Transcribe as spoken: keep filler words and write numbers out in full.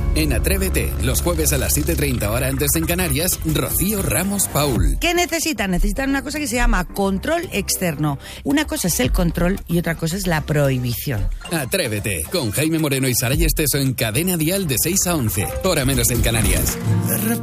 En Atrévete, los jueves a las siete y treinta hora antes en Canarias, Rocío Ramos Paul. ¿Qué necesitan? Necesitan una cosa que se llama control externo. Una cosa es el control y otra cosa es la prohibición. Atrévete, con Jaime Moreno y Saray Esteso en Cadena Dial de seis a once, hora menos en Canarias.